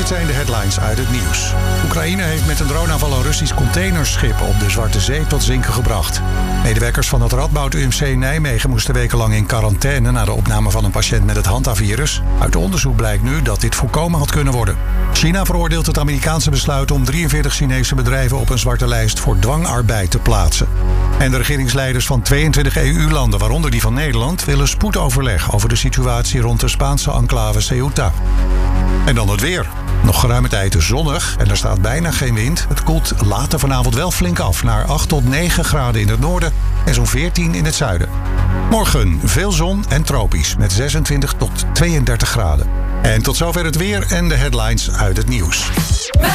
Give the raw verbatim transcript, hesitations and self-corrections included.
dit zijn de headlines uit het nieuws. Oekraïne heeft met een droneaanval een Russisch containerschip op de Zwarte Zee tot zinken gebracht. Medewerkers van het Radboud U M C in Nijmegen moesten wekenlang in quarantaine na de opname van een patiënt met het hantavirus. Uit onderzoek blijkt nu dat dit voorkomen had kunnen worden. China veroordeelt het Amerikaanse besluit om drieënveertig Chinese bedrijven op een zwarte lijst voor dwangarbeid te plaatsen. En de regeringsleiders van tweeëntwintig E U-landen, waaronder die van Nederland, willen spoedoverleg over de situatie rond de Spaanse enclave Ceuta. En dan het weer. Nog geruime tijd zonnig en er staat bijna geen wind. Het koelt later vanavond wel flink af naar acht tot negen graden in het noorden en zo'n veertien in het zuiden. Morgen veel zon en tropisch met zesentwintig tot tweeëndertig graden. En tot zover het weer en de headlines uit het nieuws.